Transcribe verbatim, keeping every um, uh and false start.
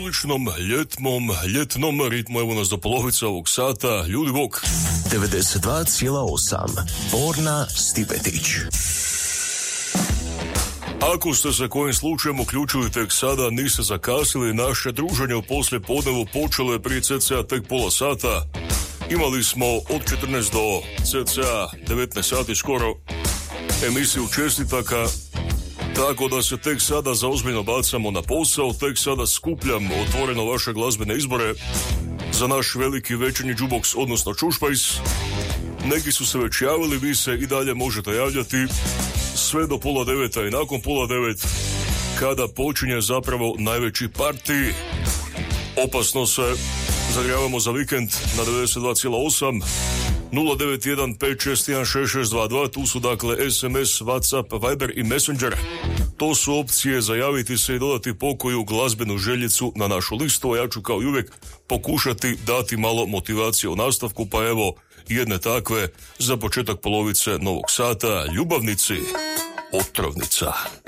odličnom ljetnom, ljetnom ritmu. Evo nas do polovice ovog sata. Ljudi bok. devedeset dva zarez osam Borna Stipetić. Ako ste se kojim slučajem uključili tek sada, niste zakasnili, naše druženje u poslije podnevu počelo je prije cca tek pola sata. Imali smo od četrnaest do cca devetnaest sati skoro emisiju čestitaka, tako da se tek sada zaozbiljno bacamo na posao, tek sada skupljam otvoreno vaše glazbene izbore za naš veliki večernji jukebox, odnosno čušpajs. Neki su se već javili, vi se i dalje možete javljati sve do pola deveta i nakon pola devet, kada počinje zapravo najveći parti. Opasno se zagrijavamo za vikend na devedeset dva zarez osam. nula devet jedan pet šest jedan šest šest dva dva, tu su dakle es em es, WhatsApp, Viber i Messenger. To su opcije za javiti se i dodati pokoju glazbenu željicu na našu listu, a ja ću kao i uvijek pokušati dati malo motivacije u nastavku, pa evo jedne takve za početak polovice novog sata. Ljubavnici, otrovnica.